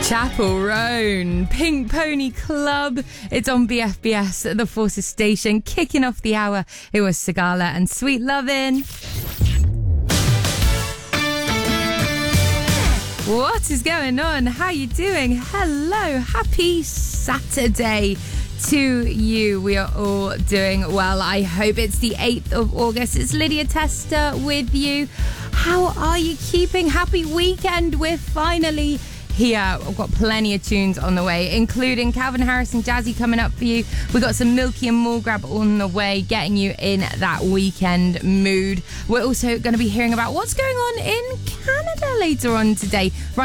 Chapel Roan, Pink Pony Club. It's on BFBS, the Forces station. Kicking off the hour, it was Sigala and Sweet Lovin'. What is going on? How you doing? Hello, happy Saturday to you. We are all doing well. I hope. It's the 8th of August. It's Lydia Tester with you. How are you keeping? Happy weekend. We're finally here. I've got plenty of tunes on the way, including Calvin Harris and Jazzy coming up for you. We've got some Milky and Mallgrab on the way, getting you in that weekend mood. We're also going to be hearing about what's going on in Canada later on today. Right